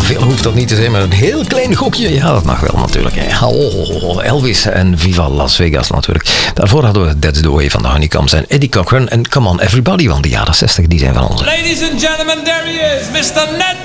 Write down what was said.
veel hoeft dat niet te zijn, maar een heel klein gokje, ja, dat mag wel natuurlijk. Elvis en Viva Las Vegas natuurlijk. Daarvoor hadden we That's the Way van de Honeycombs en Eddie Cochran en Come On Everybody van de jaren 60, die zijn van ons. Ladies and gentlemen, there he is, Mr. Ned